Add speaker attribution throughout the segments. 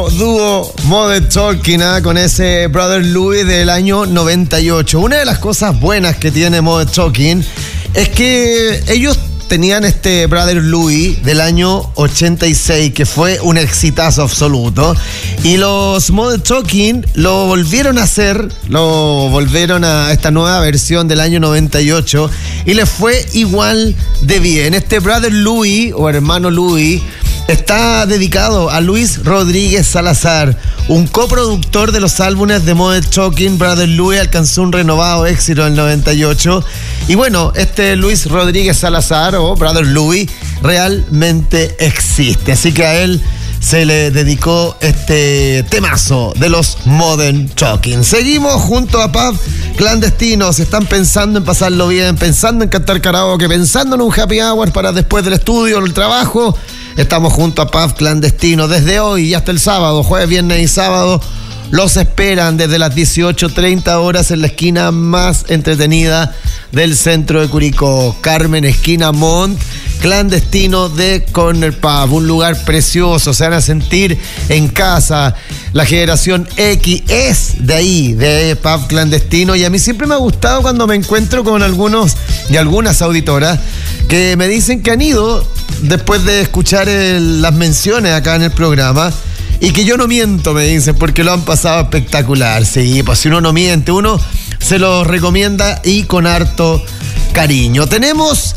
Speaker 1: Dúo Modern Talking con ese Brother Louie del año 98. Una de las cosas buenas que tiene Modern Talking es que ellos tenían este Brother Louie del año 86, que fue un exitazo absoluto. Y los Modern Talking lo volvieron a hacer, lo volvieron a esta nueva versión del año 98 y les fue igual de bien. Este Brother Louie o hermano Louie está dedicado a Luis Rodríguez Salazar, un coproductor de los álbumes de Modern Talking. Brother Louie alcanzó un renovado éxito en el 98. Y bueno, este Luis Rodríguez Salazar o Brother Louie realmente existe. Así que a él se le dedicó este temazo de los Modern Talking. Seguimos junto a Pub Clandestinos. Están pensando en pasarlo bien, pensando en cantar karaoke, pensando en un happy hour para después del estudio o el trabajo. Estamos junto a Pub Clandestino desde hoy y hasta el sábado, jueves, viernes y sábado. Los esperan desde las 18:30 horas en la esquina más entretenida del centro de Curicó, Carmen, esquina Mont. Clandestino de Corner Pub, un lugar precioso, se van a sentir en casa. La generación X es de ahí, de Pub Clandestino, y a mí siempre me ha gustado cuando me encuentro con algunos y algunas auditoras que me dicen que han ido después de escuchar las menciones acá en el programa. Y que yo no miento, me dicen, porque lo han pasado espectacular. Sí, pues si uno no miente, uno se lo recomienda y con harto cariño. Tenemos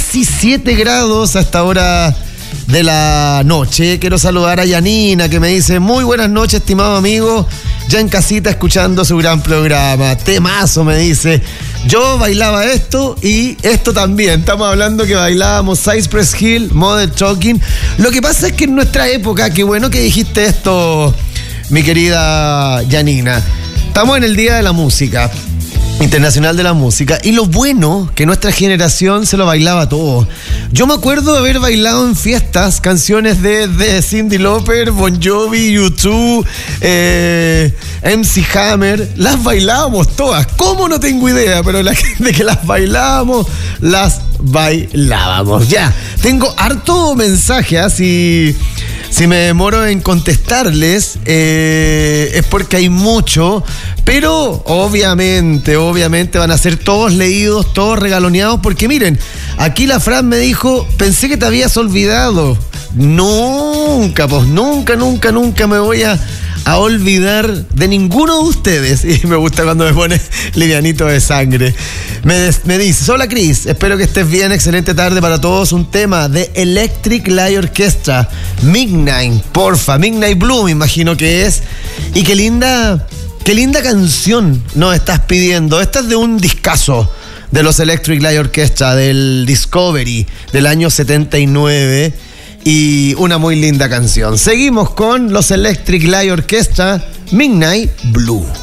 Speaker 1: 17 grados a esta hora de la noche. Quiero saludar a Yanina, que me dice: muy buenas noches, estimado amigo, ya en casita escuchando su gran programa. Temazo, me dice. Yo bailaba esto y esto también. Estamos hablando que bailábamos Cypress Hill, Modern Talking. Lo que pasa es que en nuestra época, qué bueno que dijiste esto, mi querida Yanina, estamos en el Día de la Música Internacional de la Música, y lo bueno que nuestra generación se lo bailaba todo. Yo me acuerdo de haber bailado en fiestas canciones de Cyndi Lauper, Bon Jovi, U2, MC Hammer. Las bailábamos todas. ¿Cómo? No tengo idea, pero la gente que las bailábamos, las bailábamos. Ya, tengo harto mensaje, así. Si me demoro en contestarles, es porque hay mucho, pero obviamente van a ser todos leídos, todos regaloneados, porque miren, aquí la Fran me dijo: pensé que te habías olvidado. Nunca, pues nunca me voy a olvidar de ninguno de ustedes. Y me gusta cuando me pones livianito de sangre. Me dice: hola Cris, espero que estés bien, excelente tarde para todos. Un tema de Electric Light Orchestra, Midnight, porfa, Midnight Blue me imagino que es. Y qué linda canción nos estás pidiendo. Esta es de un discazo de los Electric Light Orchestra, del Discovery del año 79. Y una muy linda canción. Seguimos con los Electric Light Orchestra, Midnight Blue.